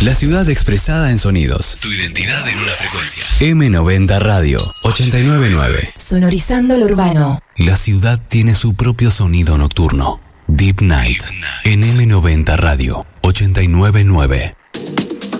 La ciudad expresada en sonidos. Tu identidad en una frecuencia. M90 Radio 899. Sonorizando lo urbano. La ciudad tiene su propio sonido nocturno. Deep Night. En M90 Radio 899.